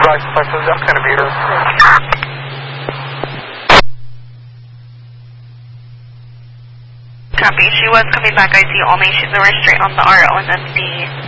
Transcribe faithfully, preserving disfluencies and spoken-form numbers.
license plate says I'm going to meet her. Copy. She was coming back I D only. She's over straight on the R O and then the